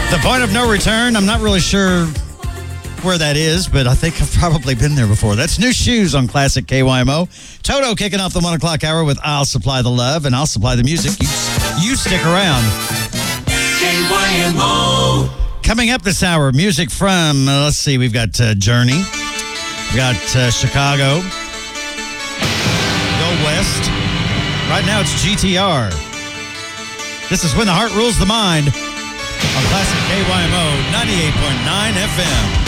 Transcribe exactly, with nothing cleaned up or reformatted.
The Point of No Return. I'm not really sure where that is, but I think I've probably been there before. That's New Shoes on Classic K Y M O. Toto kicking off the one o'clock hour with I'll Supply the Love, and I'll supply the music. You, you stick around. K Y M O. Coming up this hour, music from, uh, let's see, we've got uh, Journey. We've got uh, Chicago. Go West. Right now it's G T R. This is When the Heart Rules the Mind on Classic K Y M O ninety-eight point nine F M.